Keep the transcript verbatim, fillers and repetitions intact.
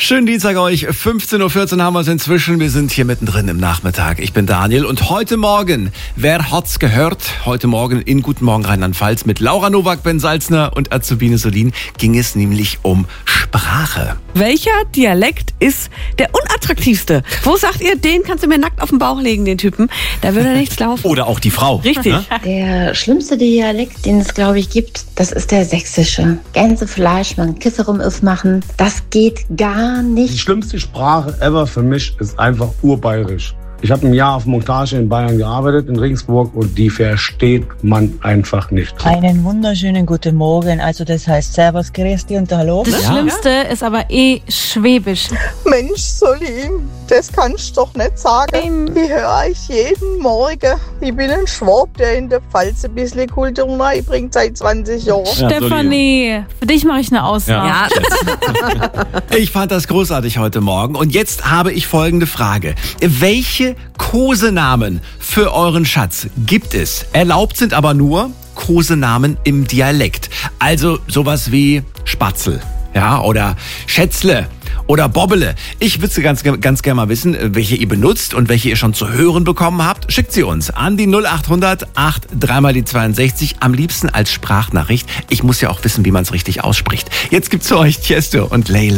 Schönen Dienstag euch. fünfzehn Uhr vierzehn haben wir es inzwischen. Wir sind hier mittendrin im Nachmittag. Ich bin Daniel und heute Morgen, wer hat's gehört? Heute Morgen in Guten Morgen Rheinland-Pfalz mit Laura Nowak, Ben Salzner und Azubine Solin ging es nämlich um Sprache. Welcher Dialekt ist der unattraktivste? Wo sagt ihr, den kannst du mir nackt auf den Bauch legen, den Typen? Da würde nichts laufen. Oder auch die Frau. Richtig. Ne? Der schlimmste Dialekt, den es, glaube ich, gibt, das ist der sächsische. Gänsefleisch, man Kisse rum aufmachen, das geht gar Die nicht. schlimmste Sprache ever für mich ist einfach urbayerisch. Ich habe ein Jahr auf Montage in Bayern gearbeitet, in Regensburg, und die versteht man einfach nicht. Einen wunderschönen guten Morgen. Also das heißt Servus, Christi und Hallo. Das Ja. Schlimmste ist aber eh Schwäbisch. Mensch, Solin, das kannst du doch nicht sagen. Die höre ich jeden Morgen. Ich bin ein Schwab, der in der Pfalz ein bisschen Kultur bringt seit zwanzig Jahren. Stefanie, für dich mache ich eine Ausnahme. Ja. Ich fand das großartig heute Morgen. Und jetzt habe ich folgende Frage. Welche Kosenamen für euren Schatz gibt es? Erlaubt sind aber nur Kosenamen im Dialekt. Also sowas wie Spatzel, ja, oder Schätzle oder Bobbele. Ich würde ganz, ganz gerne mal wissen, welche ihr benutzt und welche ihr schon zu hören bekommen habt. Schickt sie uns an die null acht hundert acht drei mal die zweiundsechzig. Am liebsten als Sprachnachricht. Ich muss ja auch wissen, wie man es richtig ausspricht. Jetzt gibt's für euch Tiesto und Layla.